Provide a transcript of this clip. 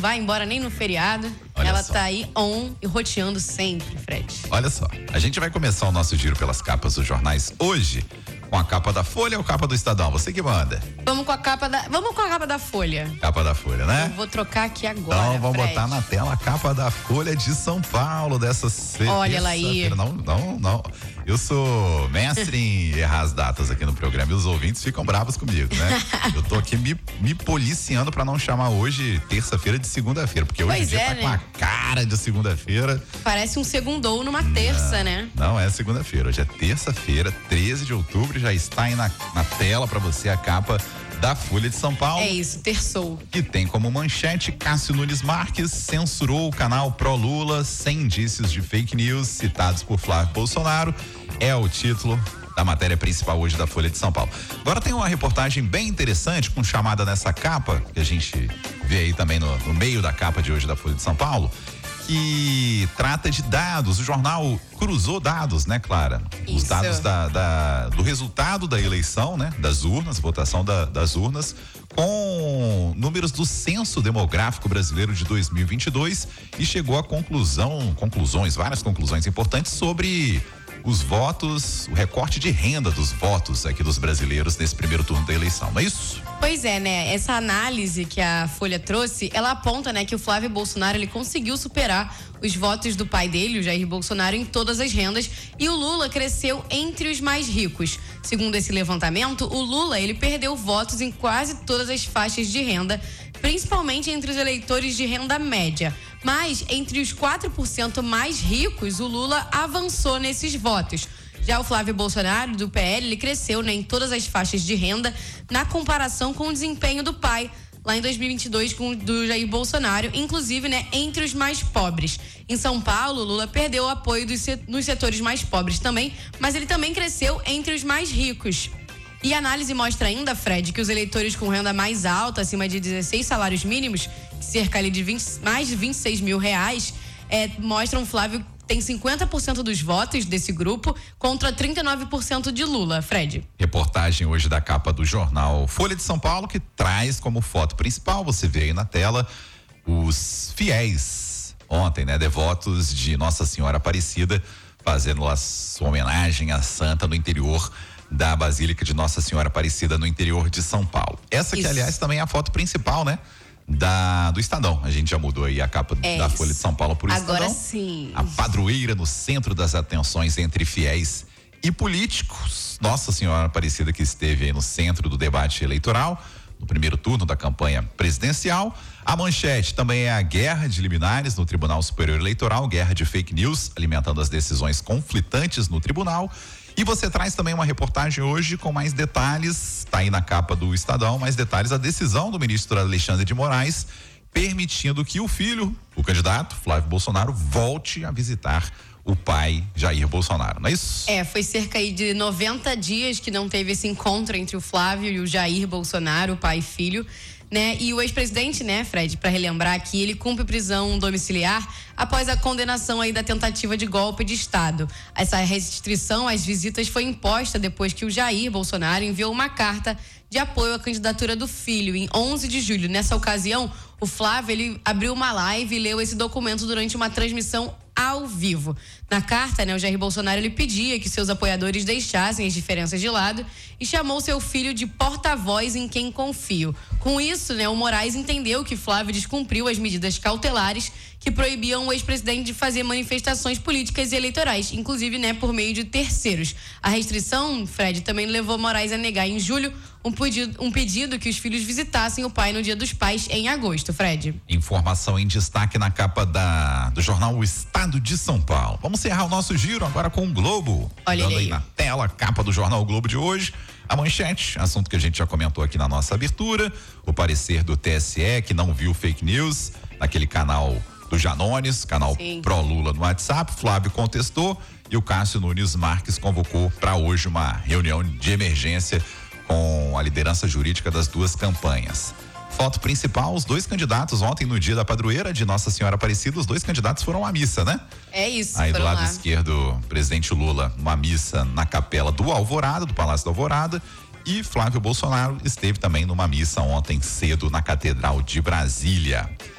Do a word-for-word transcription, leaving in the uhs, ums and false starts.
vai embora nem no feriado. Olha Ela só. tá aí on e roteando sempre, Fred. Olha só, a gente vai começar o nosso giro pelas capas dos jornais hoje com a capa da Folha ou capa do Estadão? Você que manda. Vamos com a capa da, vamos com a capa da Folha. Capa da Folha, né? Eu vou trocar aqui agora, Então vamos Fred. botar na tela a capa da Folha de São Paulo dessa sexta. Olha ela aí. Não, não, não. Eu sou mestre em errar as datas aqui no programa e os ouvintes ficam bravos comigo, né? Eu tô aqui me, me policiando pra não chamar hoje terça-feira de segunda-feira, porque hoje Pois em dia é, tá né? com a cara de segunda-feira. Parece um segundou numa terça, né? Não é segunda-feira, hoje é terça-feira, treze de outubro, já está aí na, na tela pra você a capa da Folha de São Paulo. É isso, terçou. Que tem como manchete: Cássio Nunes Marques censurou o canal pró-Lula sem indícios de fake news citados por Flávio Bolsonaro. É o título da matéria principal hoje da Folha de São Paulo. Agora tem uma reportagem bem interessante com chamada nessa capa, que a gente vê aí também no, no meio da capa de hoje da Folha de São Paulo, que trata de dados. O jornal cruzou dados, né, Clara? Os Isso. dados da, da, do resultado da eleição, né? Das urnas, votação da, das urnas, com números do Censo Demográfico Brasileiro de dois mil e vinte e dois e chegou a conclusão, conclusões, várias conclusões importantes sobre os votos, o recorte de renda dos votos aqui dos brasileiros nesse primeiro turno da eleição, não é isso? Pois é, né? Essa análise que a Folha trouxe, ela aponta, né, que o Flávio Bolsonaro, ele conseguiu superar os votos do pai dele, o Jair Bolsonaro, em todas as rendas, e o Lula cresceu entre os mais ricos. Segundo esse levantamento, o Lula, ele perdeu votos em quase todas as faixas de renda, principalmente entre os eleitores de renda média. Mas, entre os quatro por cento mais ricos, o Lula avançou nesses votos. Já o Flávio Bolsonaro, do P L, ele cresceu, né, em todas as faixas de renda, na comparação com o desempenho do pai, lá em dois mil e vinte e dois, com o do Jair Bolsonaro, inclusive, né, entre os mais pobres. Em São Paulo, o Lula perdeu o apoio dos set- nos setores mais pobres também, mas ele também cresceu entre os mais ricos. E a análise mostra ainda, Fred, que os eleitores com renda mais alta, acima de dezesseis salários mínimos, cerca ali de vinte, mais de vinte e seis mil reais, é, mostram o Flávio tem cinquenta por cento dos votos desse grupo contra trinta e nove por cento de Lula, Fred. Reportagem hoje da capa do jornal Folha de São Paulo, que traz como foto principal, você vê aí na tela, os fiéis ontem, né, devotos de Nossa Senhora Aparecida, fazendo a sua homenagem à santa no interior da Basílica de Nossa Senhora Aparecida, no interior de São Paulo. Essa que, Isso. aliás, também é a foto principal, né? Da, do Estadão. A gente já mudou aí a capa É da isso. Folha de São Paulo por Estadão. Agora sim. A padroeira no centro das atenções entre fiéis e políticos. Nossa Senhora Aparecida, que esteve aí no centro do debate eleitoral, no primeiro turno da campanha presidencial. A manchete também é a guerra de liminares no Tribunal Superior Eleitoral, guerra de fake news, alimentando as decisões conflitantes no tribunal. E você traz também uma reportagem hoje com mais detalhes, tá aí na capa do Estadão, mais detalhes, a decisão do ministro Alexandre de Moraes, permitindo que o filho, o candidato Flávio Bolsonaro, volte a visitar o pai Jair Bolsonaro, não é isso? É, foi cerca aí de noventa dias que não teve esse encontro entre o Flávio e o Jair Bolsonaro, pai e filho, né? E o ex-presidente, né, Fred, para relembrar que ele cumpre prisão domiciliar após a condenação aí da tentativa de golpe de Estado. Essa restrição às visitas foi imposta depois que o Jair Bolsonaro enviou uma carta de apoio à candidatura do filho em onze de julho. Nessa ocasião, o Flávio, ele abriu uma live e leu esse documento durante uma transmissão ao vivo. Na carta, né, o Jair Bolsonaro, ele pedia que seus apoiadores deixassem as diferenças de lado e chamou seu filho de porta-voz em quem confio. Com isso, né, o Moraes entendeu que Flávio descumpriu as medidas cautelares que proibiam o ex-presidente de fazer manifestações políticas e eleitorais, inclusive, né, por meio de terceiros. A restrição, Fred, também levou Moraes a negar em julho um pedido, um pedido que os filhos visitassem o pai no Dia dos Pais em agosto, Fred. Informação em destaque na capa da, do jornal O Estado de São Paulo. Vamos encerrar o nosso giro agora com o Globo. Olha Dando ele aí. aí na tela, capa do jornal O Globo de hoje. A manchete, assunto que a gente já comentou aqui na nossa abertura, o parecer do T S E que não viu fake news naquele canal do Janones, canal Sim. pró-Lula no WhatsApp. Flávio contestou e o Cássio Nunes Marques convocou para hoje uma reunião de emergência com a liderança jurídica das duas campanhas. Foto principal, os dois candidatos ontem no dia da padroeira de Nossa Senhora Aparecida, os dois candidatos foram à missa, né? É isso, Aí do foram lado lá. esquerdo, presidente Lula, uma missa na capela do Alvorada, do Palácio do Alvorada, e Flávio Bolsonaro esteve também numa missa ontem cedo na Catedral de Brasília.